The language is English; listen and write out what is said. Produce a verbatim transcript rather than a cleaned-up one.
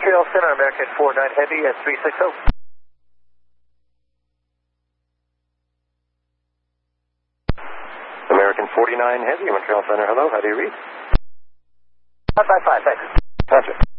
Montreal Center, American forty-nine Heavy at three sixty. American forty-nine Heavy, Montreal Center, hello, how do you read? five five five, thanks. Gotcha.